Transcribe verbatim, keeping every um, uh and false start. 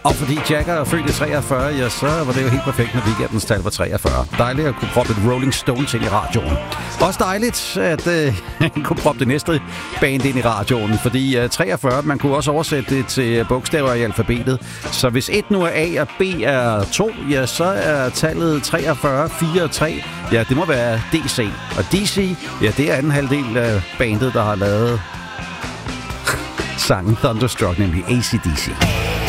Og fordi Jagger er født i treogfyrre, ja, så var det jo helt perfekt, når weekendens tal var treogfyrre. Dejligt at kunne proppe et Rolling Stones ind i radioen. Også dejligt, at øh, kunne proppe det næste band ind i radioen, fordi øh, treogfyrre, man kunne også oversætte det til bogstaver i alfabetet. Så hvis et nu er A og B er to, ja, så er tallet treogfyrre, fire og tre. Ja, det må være D C. Og D C, ja, det er anden halvdel af bandet, der har lavet sangen Thunderstruck, nemlig A C D C.